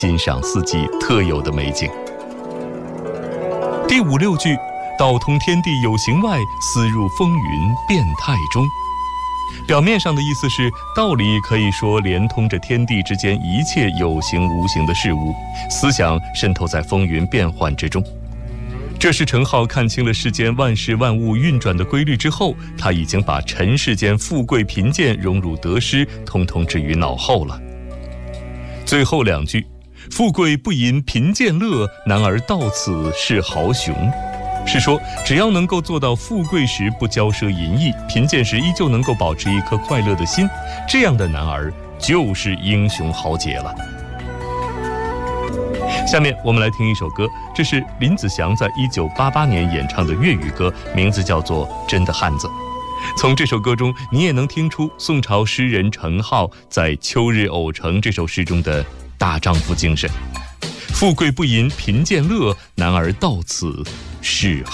欣赏四季特有的美景。第五六句，道通天地有形外，思入风云变态中。表面上的意思是，道理可以说连通着天地之间一切有形无形的事物，思想渗透在风云变幻之中。这是程颢看清了世间万事万物运转的规律之后，他已经把尘世间富贵贫贱、荣辱得失统统置于脑后了。最后两句，富贵不淫贫贱乐，男儿到此是豪雄，是说只要能够做到富贵时不骄奢淫逸，贫贱时依旧能够保持一颗快乐的心，这样的男儿就是英雄豪杰了。下面我们来听一首歌，这是林子祥在1988年演唱的粤语歌，名字叫做《真的汉子》。从这首歌中，你也能听出宋朝诗人程颢在《秋日偶成》这首诗中的大丈夫精神。富贵不淫贫贱乐，男儿到此是